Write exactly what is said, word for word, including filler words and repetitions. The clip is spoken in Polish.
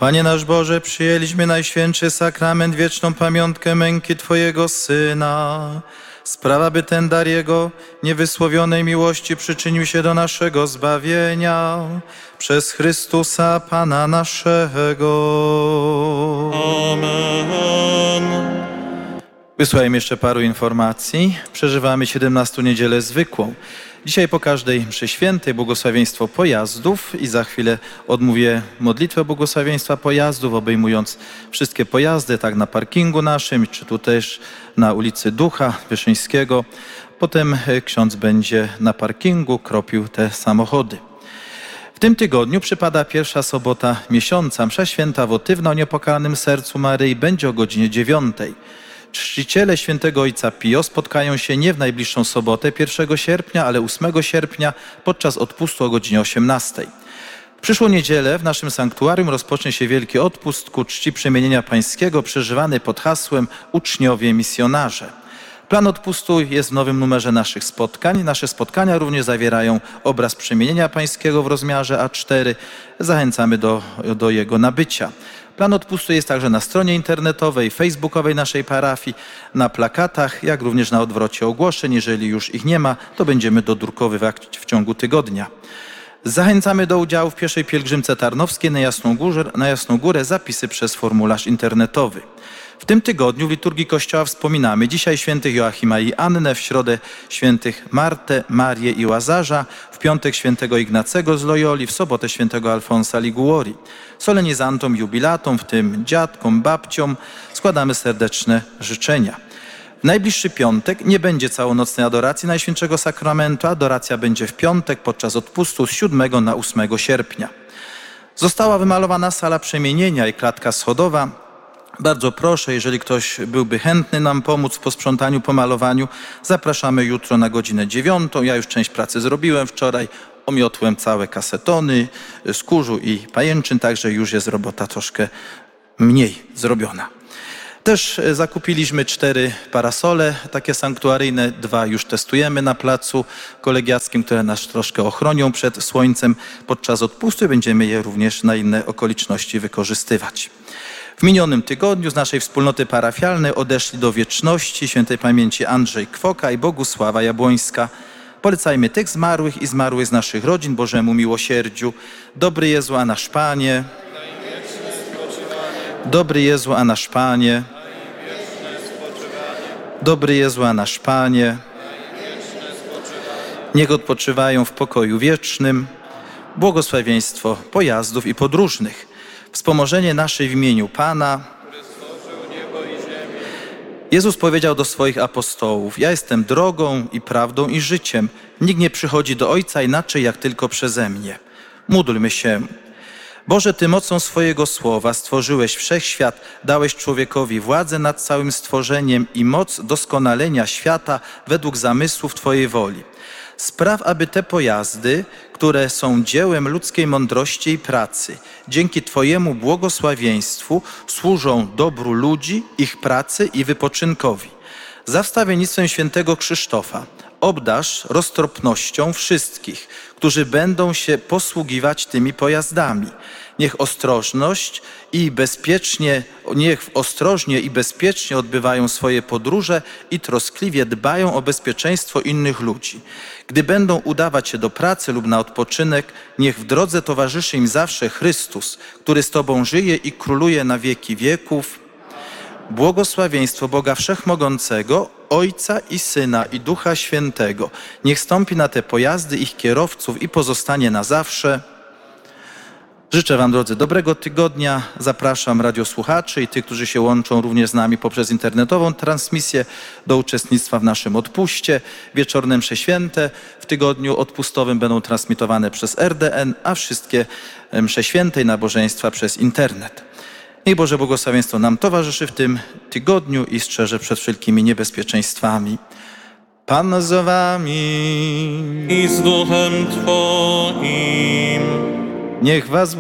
Panie nasz Boże, przyjęliśmy najświętszy sakrament, wieczną pamiątkę męki Twojego Syna. Sprawa, by ten dar Jego niewysłowionej miłości przyczynił się do naszego zbawienia przez Chrystusa Pana naszego. Amen. Wysłuchajmy jeszcze paru informacji. Przeżywamy siedemnastą niedzielę zwykłą. Dzisiaj po każdej mszy świętej błogosławieństwo pojazdów i za chwilę odmówię modlitwę błogosławieństwa pojazdów, obejmując wszystkie pojazdy, tak na parkingu naszym, czy tu też na ulicy Ducha Wyszyńskiego. Potem ksiądz będzie na parkingu kropił te samochody. W tym tygodniu przypada pierwsza sobota miesiąca. Msza święta wotywna o niepokalanym sercu Maryi będzie o godzinie dziewiątej. Czciciele świętego Ojca Pio spotkają się nie w najbliższą sobotę pierwszego sierpnia, ale ósmego sierpnia podczas odpustu o godzinie osiemnastej. W przyszłą niedzielę w naszym sanktuarium rozpocznie się wielki odpust ku czci przemienienia pańskiego przeżywany pod hasłem Uczniowie Misjonarze. Plan odpustu jest w nowym numerze naszych spotkań. Nasze spotkania również zawierają obraz przemienienia pańskiego w rozmiarze A cztery. Zachęcamy do, do jego nabycia. Plan odpustu jest także na stronie internetowej, facebookowej naszej parafii, na plakatach, jak również na odwrocie ogłoszeń. Jeżeli już ich nie ma, to będziemy dodrukowywać w ciągu tygodnia. Zachęcamy do udziału w pierwszej pielgrzymce tarnowskiej na Jasną Górę, na Jasną Górę zapisy przez formularz internetowy. W tym tygodniu w liturgii Kościoła wspominamy dzisiaj świętych Joachima i Annę, w środę świętych Martę, Marię i Łazarza, w piątek świętego Ignacego z Loyoli, w sobotę świętego Alfonsa Liguori. Solenizantom, jubilatom, w tym dziadkom, babciom, składamy serdeczne życzenia. W najbliższy piątek nie będzie całonocnej adoracji Najświętszego Sakramentu. Adoracja będzie w piątek podczas odpustu z siódmego na ósmego sierpnia. Została wymalowana sala przemienienia i klatka schodowa. Bardzo proszę, jeżeli ktoś byłby chętny nam pomóc w posprzątaniu, pomalowaniu, zapraszamy jutro na godzinę dziewiątą. Ja już część pracy zrobiłem wczoraj, omiotłem całe kasetony z kurzu i pajęczyn, także już jest robota troszkę mniej zrobiona. Też zakupiliśmy cztery parasole, takie sanktuaryjne, dwa już testujemy na placu kolegiackim, które nas troszkę ochronią przed słońcem podczas odpustu i będziemy je również na inne okoliczności wykorzystywać. W minionym tygodniu z naszej wspólnoty parafialnej odeszli do wieczności świętej pamięci Andrzej Kwoka i Bogusława Jabłońska. Polecajmy tych zmarłych i zmarłych z naszych rodzin Bożemu miłosierdziu. Dobry Jezu, a nasz Panie. Dobry Jezu, a nasz Panie. Dobry Jezu, a nasz Panie. Niech odpoczywają w pokoju wiecznym. Błogosławieństwo pojazdów i podróżnych. Wspomożenie nasze w imieniu Pana. Jezus powiedział do swoich apostołów: ja jestem drogą i prawdą i życiem. Nikt nie przychodzi do Ojca inaczej, jak tylko przeze mnie. Módlmy się. Boże, Ty mocą swojego słowa stworzyłeś wszechświat, dałeś człowiekowi władzę nad całym stworzeniem i moc doskonalenia świata według zamysłów Twojej woli. Spraw, aby te pojazdy, które są dziełem ludzkiej mądrości i pracy, dzięki Twojemu błogosławieństwu służą dobru ludzi, ich pracy i wypoczynkowi. Za wstawiennictwem świętego Krzysztofa obdarz roztropnością wszystkich, którzy będą się posługiwać tymi pojazdami. Niech ostrożność i bezpiecznie, niech ostrożnie i bezpiecznie odbywają swoje podróże i troskliwie dbają o bezpieczeństwo innych ludzi. Gdy będą udawać się do pracy lub na odpoczynek, niech w drodze towarzyszy im zawsze Chrystus, który z Tobą żyje i króluje na wieki wieków. Błogosławieństwo Boga Wszechmogącego, Ojca i Syna i Ducha Świętego, niech stąpi na te pojazdy, ich kierowców i pozostanie na zawsze. Życzę Wam, drodzy, dobrego tygodnia. Zapraszam radiosłuchaczy i tych, którzy się łączą również z nami poprzez internetową transmisję do uczestnictwa w naszym odpuście. Wieczorne msze święte w tygodniu odpustowym będą transmitowane przez R D N, a wszystkie msze święte i nabożeństwa przez internet. Niech Boże błogosławieństwo nam towarzyszy w tym tygodniu i strzeże przed wszelkimi niebezpieczeństwami. Pan z Wami i z duchem Twoim. Niech Was